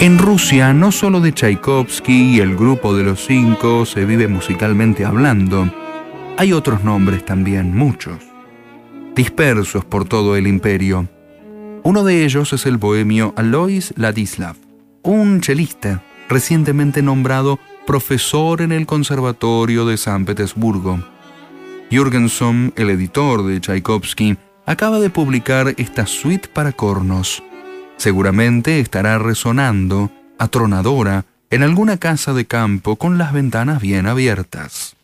En Rusia, no solo de Tchaikovsky y el grupo de los cinco se vive musicalmente hablando. Hay otros nombres también, muchos, dispersos por todo el imperio. Uno de ellos es el bohemio Alois Ladislav, un chelista recientemente nombrado profesor en el Conservatorio de San Petersburgo. Jürgenson, el editor de Tchaikovsky, acaba de publicar esta suite para cornos. Seguramente estará resonando, atronadora, en alguna casa de campo con las ventanas bien abiertas.